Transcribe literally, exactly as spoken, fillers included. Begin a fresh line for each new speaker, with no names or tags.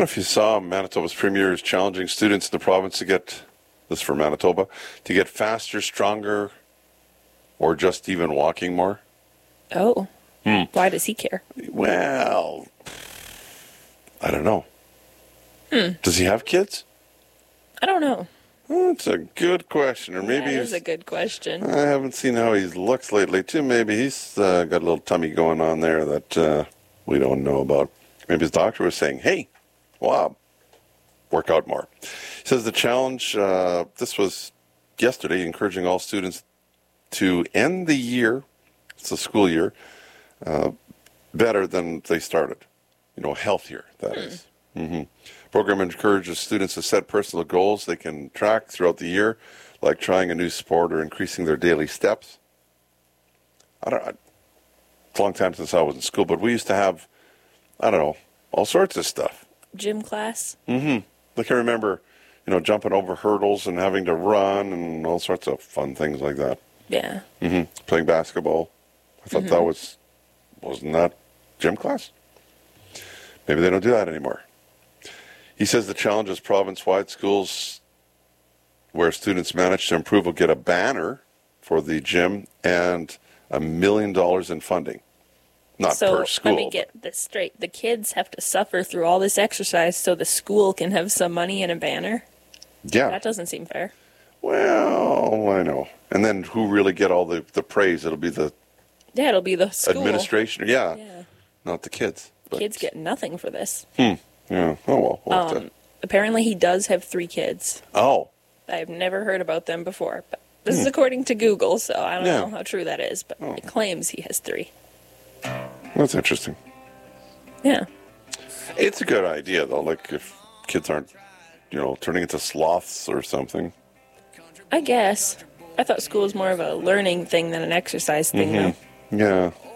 know if you saw Manitoba's premier is challenging students in the province to get, this for Manitoba, to get faster, stronger, or just even walking more.
Oh.
Hmm.
Why does he care?
Well, I don't know.
Hmm.
Does he have kids?
I don't know.
Well, that's a good question. Or maybe
That is
he's-
a good question.
I haven't seen how he looks lately, too. Maybe he's uh, got a little tummy going on there that uh, we don't know about. Maybe his doctor was saying, hey, wow, work out more. He says the challenge, uh, this was yesterday, encouraging all students to end the year, it's the school year, uh, better than they started. You know, healthier, that
Hmm.
is. Mm-hmm. Program encourages students to set personal goals they can track throughout the year, like trying a new sport or increasing their daily steps. I don't. I, it's a long time since I was in school, but we used to have, I don't know, all sorts of stuff.
Gym class?
Mm-hmm. Like I remember, you know, jumping over hurdles and having to run and all sorts of fun things like that.
Yeah.
Mm-hmm. Playing basketball. I thought that
Mhm.
was, wasn't that gym class? Maybe they don't do that anymore. He says the challenge is province-wide. Schools where students manage to improve will get a banner for the gym and a million dollars in funding. Not
so,
per school.
let me get this straight. The kids have to suffer through all this exercise so the school can have some money and a banner?
Yeah.
That doesn't seem fair.
Well, I know. And then who really get all the, the praise? It'll be the
Yeah, it'll be the school.
administration. Yeah.
Yeah.
Not the kids. But,
Kids get nothing for this.
Hmm. Yeah. Oh, well. We'll have to-
Um, apparently he does have three kids.
Oh.
I've never heard about them before, but this
Hmm.
is according to Google, so I don't
Yeah.
know how true that is, but
Oh.
it claims he has three.
That's interesting.
Yeah.
It's a good idea, though. Like, if kids aren't, you know, turning into sloths or something.
I guess. I thought school was more of a learning thing than an exercise thing,
Mhm.
though.
Yeah.